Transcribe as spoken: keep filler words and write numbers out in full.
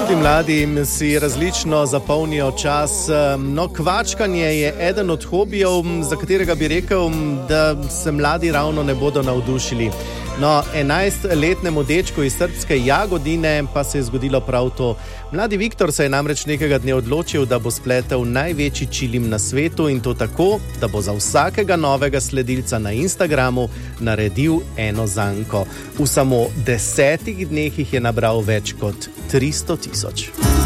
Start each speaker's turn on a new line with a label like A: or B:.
A: Tudi mladi si različno zapolnijo čas. No, kvačkanje je eden od hobijev, za katerega bi rekel, da se mladi ravno ne bodo navdušili. No, enajstletnemu dečku iz srbske Jagodine pa se je zgodilo prav to. Mladi Viktor se je namreč nekega dne odločil, da bo spletel največji čilim na svetu in to tako, da bo za vsakega novega sledilca na Instagramu naredil eno zanko. V samo desetih dneh jih je nabral več kot tristo tisoč.